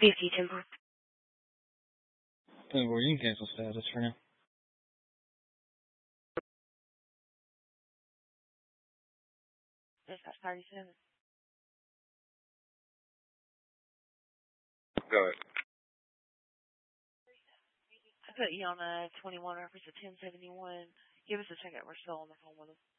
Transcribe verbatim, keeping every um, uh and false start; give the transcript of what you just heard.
fifty Timber. Then well, you can cancel status for now. Dispatch thirty-seven. Go ahead. I put you on a twenty-one reference of ten seventy-one. Give us a check out. We're still on the phone with them.